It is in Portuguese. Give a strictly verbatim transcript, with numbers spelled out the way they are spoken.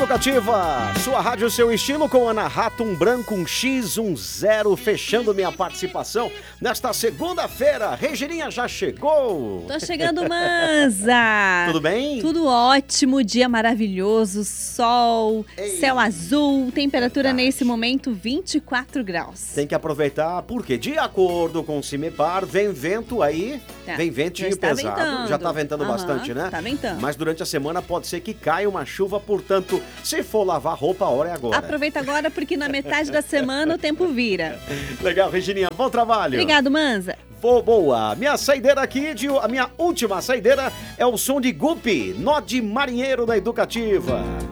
Educativa, sua rádio, seu estilo, com Ana Rato, um branco, um X, um zero, fechando minha participação nesta segunda-feira. Regininha já chegou. Tô chegando, Manza. Tudo bem? Tudo ótimo, dia maravilhoso, sol, Ei, céu azul, temperatura verdade. nesse momento vinte e quatro graus. Tem que aproveitar, porque de acordo com o Cimepar, vem vento aí, Tá. vem ventinho Já está pesado, ventando. já tá ventando Aham, bastante, né? tá ventando. Mas durante a semana pode ser que caia uma chuva, portanto, se for lavar roupa, a hora é agora. Aproveita agora porque na metade da semana o tempo vira. Legal, Regininha, bom trabalho. Obrigado, Manza. Vou, boa. Minha saideira aqui, de, a minha última saideira é o som de Guppy, Nó de Marinheiro da Educativa.